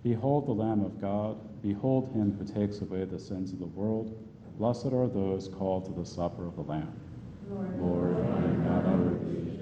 Behold the Lamb of God. Behold him who takes away the sins of the world. Blessed are those called to the supper of the Lamb. Lord, I am not worthy